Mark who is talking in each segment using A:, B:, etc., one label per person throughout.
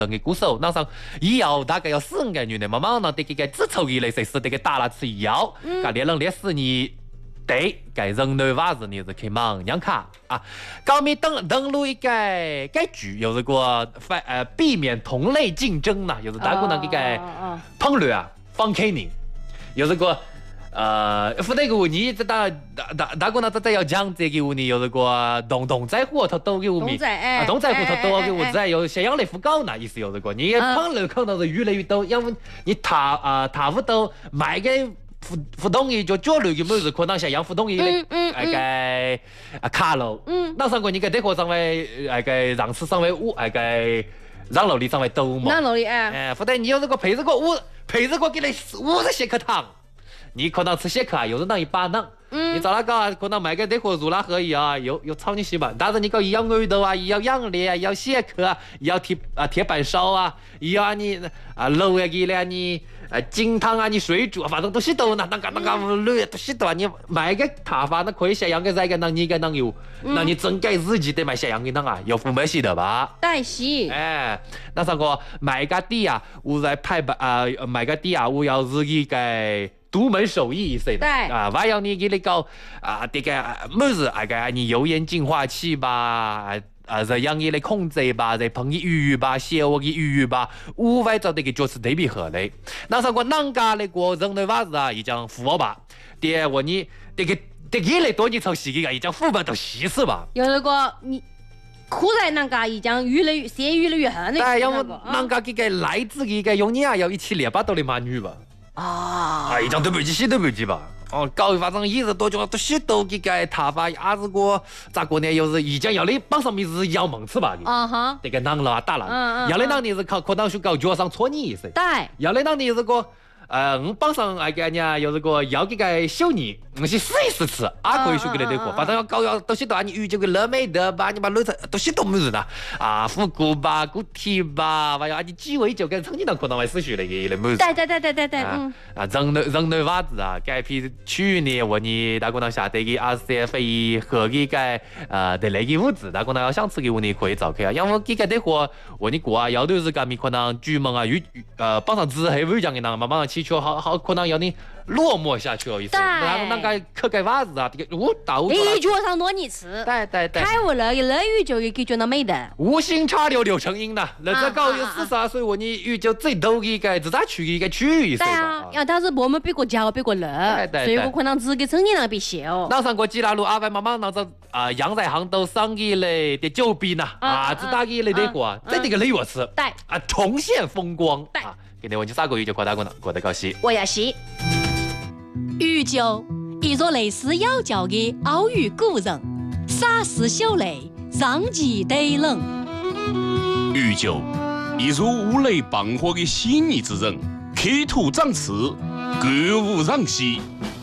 A: 嘅鼓手，那上以后大概要4个月呢，慢慢呢得个自抽一类谁是得个打了吃药，噶连人连死你。对，该人类娃子呢是开忙养卡啊，高面登录一个剧，有这个避免同类竞争呐，有是大家能个碰率啊放开人，有这个不那个你这大家呢这要讲这个你有这个动在乎他都给我们动在乎他都给我在有想养类不高呢意思有这个你碰率可能是越来越多，要不你他不都买个。不同意就交流嘅么子，可能想养不同意咧，卡路，那上过你个得课上位，让次上位五，让楼里上位多嘛，
B: 让楼里
A: 不但你有这个配这个给你50节课堂，你可能吃些课有人当一把能。你找那个可能买个得课入那可以啊，有炒你西吧，但是你搞要耳朵啊，要养脸啊，要写课啊，要贴板烧啊，要你楼啊给了你。金汤啊，你水煮啊，反正都是都那累都是都你买个塔法，那可以下样个再个那你个能有，那你整改自己得买下样个那啊，有付没洗的吧？
B: 带洗。
A: 那上个买个地啊，我在派买个地啊，我要自己个独门手艺似的还要你给你搞这个么子你油烟净化器吧。这样嘢嚟控制吧，再碰啲鱼吧，小嘅鱼吧，无外做这个就是特别好嘞。那上个人家嚟过人类娃子啊，已经富吧，第我你这个嚟多你抽洗个，已经富吧都洗死吧。
B: 有那个你。苦在人家已经越来越狠的。
A: 要么人家这个来自这个用你啊，要一起200多的马女吧。已经对不起，对不起吧。搞反正一直多久都许多这个他发也是个咋个呢？又是已经要你帮上面是要猛吃吧的。这个人了打了，要你让你是可能去搞脚上戳你一次。
B: 对。
A: 要你让你是个我帮上呢，有这个要这个小你，我是试一试吃，可以去给你对过。反正要搞要都许多你遇这个乐美的吧，你把路程都许多么子的复古吧、固体吧，还有你鸡尾酒跟曾经的可能会失去那个么子。
B: 对。
A: 人类娃子啊，改批去年我你大家能下得个RCFE和这个的那个物质，大家能要想吃个我你可以找开啊，因为这个的话我你过要都是可能剧门帮上之后会讲给那慢慢去。好可能要你落寞下去了意思。然后那个去个袜子啊，这个
B: 一脚上多你吃。
A: 对。
B: 开我了鱼就给觉得美的。
A: 无心插柳柳成荫的，那这搞有42岁我你鱼就最多一个自咋去一个区域。
B: 对啊，要但是我们比过脚比过热，所以我可能只给成年人比小。
A: 那上过几大路阿外慢慢那这阳在行都上一类的酒饼呐只打一类的过，这个累我吃。
B: 对
A: 重现风光。对。今天我就3个月就过大过了，过得高兴。
B: 我也是。
C: 鱼酒，一座类似妖教的奥语古人，洒湿小泪，让其得冷。
D: 鱼酒，一座无泪棒火的细腻之人，刻土长刺，歌舞让息。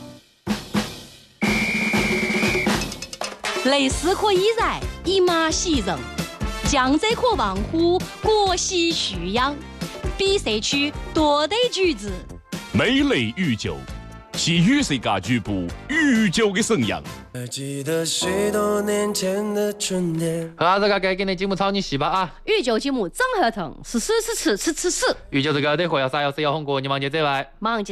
C: 类似可以然，以马喜人；江浙可望乎，国喜蓄养。比赛区多得举子，
D: 美类鱼酒，是与世界局部鱼酒的生养。
E: 记得许多年前的春天。
A: 好，这个该给你节目操你洗吧啊！
B: 鱼酒节目张合成，吃。
A: 鱼酒这个得会要啥要是要红过，你忙接这外。
B: 忙